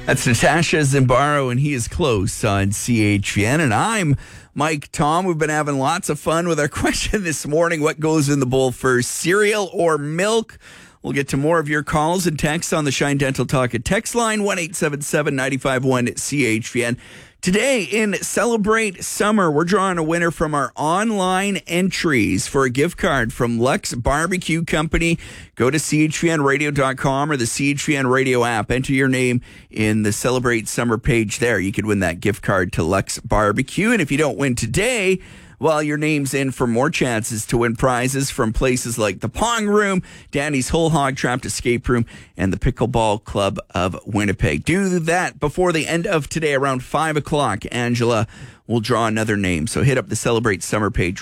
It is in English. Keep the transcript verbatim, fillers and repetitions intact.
That's Natasha Zimbaro, and he is close on C H V N. And I'm Mike Tom. We've been having lots of fun with our question this morning. What goes in the bowl first, cereal or milk? We'll get to more of your calls and texts on the Shine Dental Talk at text line one eight seven seven, nine five one, C H V N. Today in Celebrate Summer, we're drawing a winner from our online entries for a gift card from Lux Barbecue Company. Go to C H V N radio dot com or the C H V N Radio app. Enter your name in the Celebrate Summer page there. You could win that gift card to Lux Barbecue. And if you don't win today, well, your name's in for more chances to win prizes from places like the Pong Room, Danny's Whole Hog Trapped Escape Room, and the Pickleball Club of Winnipeg. Do that before the end of today, around five o'clock. Angela will draw another name. So hit up the Celebrate Summer page